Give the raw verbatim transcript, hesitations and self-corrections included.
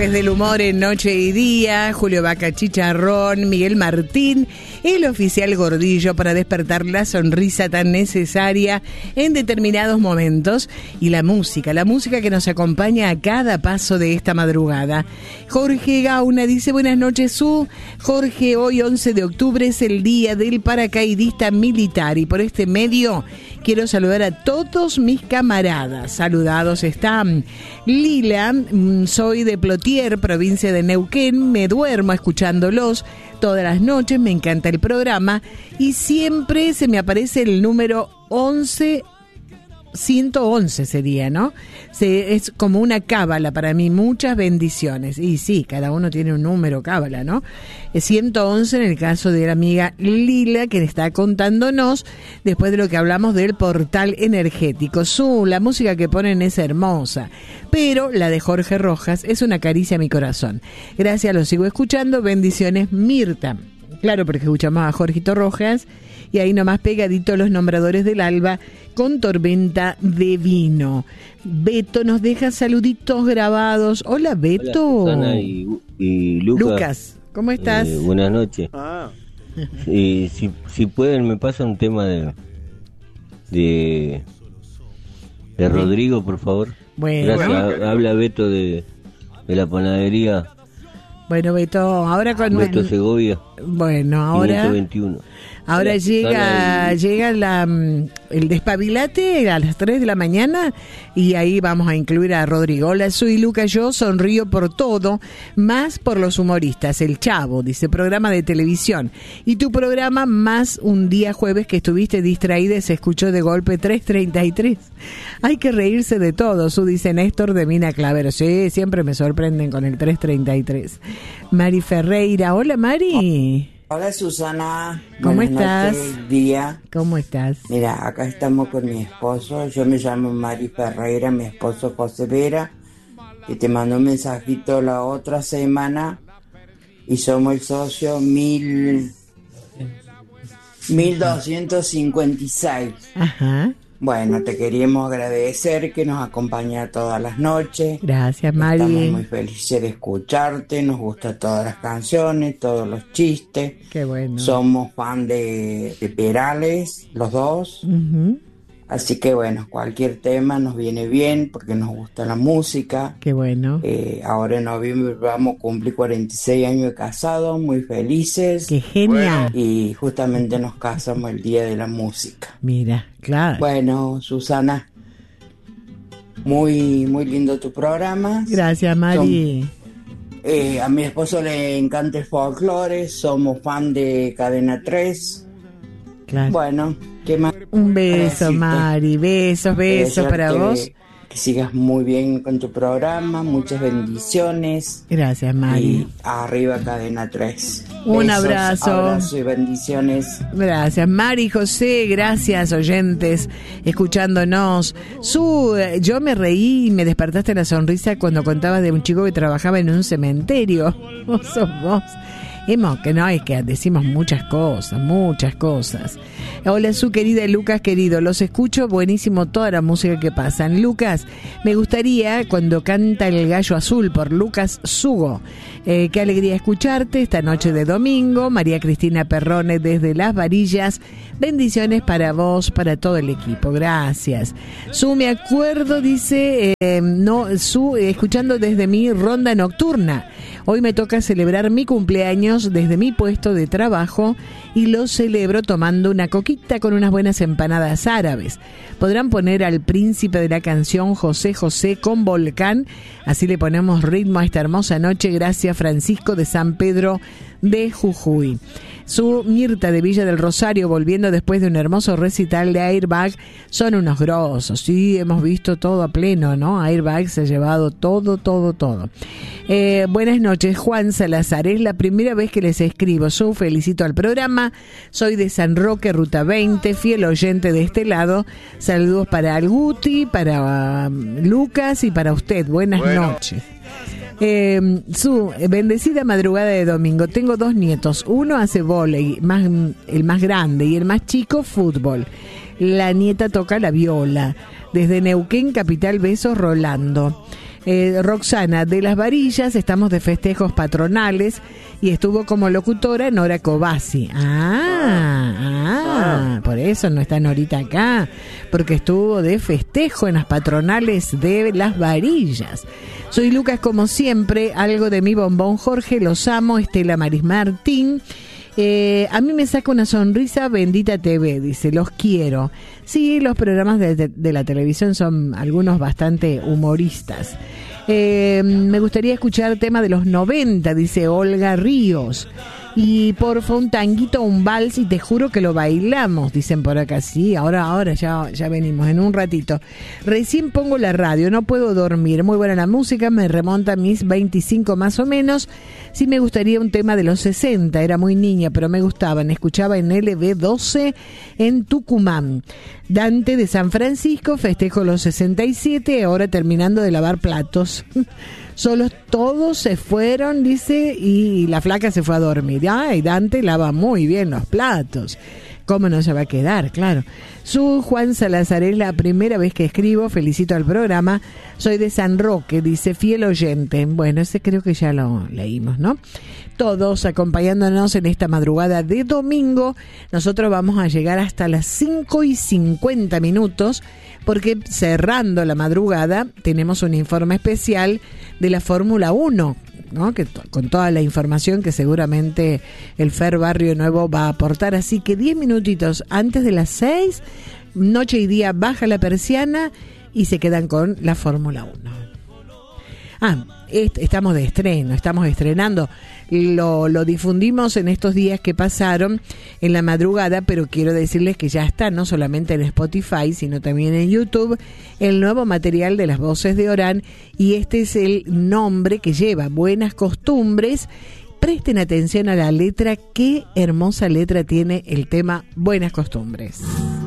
Del humor en Noche y Día, Julio Vaca Chicharrón, Miguel Martín, el oficial Gordillo, para despertar la sonrisa tan necesaria en determinados momentos, y la música, la música que nos acompaña a cada paso de esta madrugada. Jorge Gauna dice: buenas noches, Su. Jorge, hoy once de octubre es el día del paracaidista militar y por este medio quiero saludar a todos mis camaradas. Saludados están. Lila, soy de Plotier, provincia de Neuquén, me duermo escuchándolos todas las noches, me encanta el programa y siempre se me aparece el número once, ciento once sería, ¿no? Se, es como una cábala para mí, muchas bendiciones. Y sí, cada uno tiene un número cábala, ¿no? Es ciento once en el caso de la amiga Lila, que está contándonos después de lo que hablamos del portal energético. Su, la música que ponen es hermosa, pero la de Jorge Rojas es una caricia a mi corazón. Gracias, lo sigo escuchando. Bendiciones, Mirta. Claro, porque escuchamos a Jorgito Rojas y ahí nomás pegadito los nombradores del alba con tormenta de vino. Beto nos deja saluditos grabados. Hola, Beto. Hola, Susana y, y Lucas. Lucas, ¿cómo estás? Eh, buenas noches. Ah. Y si, si pueden me pasa un tema de de, de Rodrigo, por favor. Bueno, gracias. Bueno. Habla Beto de, de la panadería. Bueno, Beto, ahora con Beto Segovia. Bueno, ahora quinientos veintiuno. Ahora Hola, llega y... llega la, el despabilate a las tres de la mañana y ahí vamos a incluir a Rodrigo. Hola, soy Luca, yo sonrío por todo, más por los humoristas. El Chavo, dice, programa de televisión. Y tu programa más un día jueves que estuviste distraída y se escuchó de golpe tres treinta y tres. Hay que reírse de todo, su dice Néstor de Mina Clavero. Sí, siempre me sorprenden con el tres treinta y tres. Mari Ferreira, hola Mari. Hola Susana, ¿cómo buenas estás? Noches, día. ¿Cómo estás? Mira, acá estamos con mi esposo, yo me llamo Mari Ferreira, mi esposo José Vera, y te mandó un mensajito la otra semana y somos el socio mil, mil doscientos cincuenta y seis. Ajá. Bueno, te queríamos agradecer que nos acompaña todas las noches. Gracias, Mari. Estamos muy felices de escucharte, nos gustan todas las canciones, todos los chistes. Qué bueno. Somos fan de, de Perales, los dos. Uh-huh. Así que bueno, cualquier tema nos viene bien porque nos gusta la música. Qué bueno. Eh, ahora en noviembre vamos a cumplir cuarenta y seis años de casados, muy felices. Qué genial. Y justamente nos casamos el día de la música. Mira, claro. Bueno, Susana, muy muy lindo tu programa. Gracias, Mari. Son, eh, a mi esposo le encanta el folclore, somos fan de Cadena tres. Claro. Bueno, ¿qué más? Un beso, Mari, besos, besos para vos. Que sigas muy bien con tu programa, muchas bendiciones. Gracias, Mari. Y arriba Cadena tres. Un Besos, abrazo. abrazo y bendiciones. Gracias, Mari, José, gracias, oyentes, escuchándonos. Su, yo me reí y me despertaste la sonrisa cuando contabas de un chico que trabajaba en un cementerio. Vos sos vos. Hemos, que no, es que decimos muchas cosas, muchas cosas. Hola, su querida Lucas, querido, los escucho, buenísimo toda la música que pasan. Lucas, me gustaría cuando canta El Gallo Azul por Lucas Sugo. Eh, qué alegría escucharte esta noche de domingo. María Cristina Perrone desde Las Varillas. Bendiciones para vos, para todo el equipo. Gracias. Su, me acuerdo, dice, eh, no, su, eh, escuchando desde mi ronda nocturna. Hoy me toca celebrar mi cumpleaños desde mi puesto de trabajo y lo celebro tomando una coquita con unas buenas empanadas árabes. Podrán poner al príncipe de la canción José José con Volcán, así le ponemos ritmo a esta hermosa noche. Gracias, Francisco de San Pedro de Jujuy. Su Mirta de Villa del Rosario, volviendo después de un hermoso recital de Airbag, son unos grosos. Sí, hemos visto todo a pleno, ¿no? Airbag se ha llevado todo, todo, todo. Eh, buenas noches, Juan Salazar. Es la primera vez que les escribo. Su, felicito al programa. Soy de San Roque, Ruta veinte, fiel oyente de este lado. Saludos para Alguti, para um, Lucas y para usted. Buenas bueno. noches. Eh, su bendecida madrugada de domingo. Tengo dos nietos. Uno hace vóley, más, el más grande, y el más chico fútbol. La nieta toca la viola. Desde Neuquén, capital, besos, Rolando. Eh, Roxana de las Varillas, estamos de festejos patronales y estuvo como locutora Nora Cobasi. Ah, ah, por eso no está Norita acá, porque estuvo de festejo en las patronales de las Varillas. Soy Lucas como siempre, algo de mi bombón Jorge, los amo, Estela Maris Martín. Eh, a mí me saca una sonrisa Bendita T V, dice, los quiero. Sí, los programas de, de, de la televisión son algunos bastante humoristas. Eh, me gustaría escuchar tema de los noventa, dice Olga Ríos. Y porfa, un tanguito, un vals, y te juro que lo bailamos, dicen por acá. Sí, ahora, ahora, ya, ya venimos, en un ratito. Recién pongo la radio, no puedo dormir. Muy buena la música, me remonta a mis veinticinco más o menos. Sí me gustaría un tema de los sesenta, era muy niña, pero me gustaban. Escuchaba en L B doce en Tucumán. Dante de San Francisco, festejo los sesenta y siete, ahora terminando de lavar platos. Solos todos se fueron, dice, y la flaca se fue a dormir. Ay, Dante lava muy bien los platos. ¿Cómo no se va a quedar? Claro. Su Juan Salazar, es la primera vez que escribo, felicito al programa. Soy de San Roque, dice, fiel oyente. Bueno, ese creo que ya lo leímos, ¿no? Todos acompañándonos en esta madrugada de domingo. Nosotros vamos a llegar hasta las cinco y cincuenta minutos, porque cerrando la madrugada tenemos un informe especial de la Fórmula uno, ¿no? Que to- con toda la información que seguramente el Fer Barrio Nuevo va a aportar. Así que diez minutitos antes de las seis, noche y día baja la persiana y se quedan con la Fórmula uno. Ah, est- estamos de estreno, estamos estrenando. Lo, lo difundimos en estos días que pasaron en la madrugada, pero quiero decirles que ya está, no solamente en Spotify, sino también en YouTube, el nuevo material de las voces de Orán, y este es el nombre que lleva, Buenas Costumbres. Presten atención a la letra, qué hermosa letra tiene el tema Buenas Costumbres.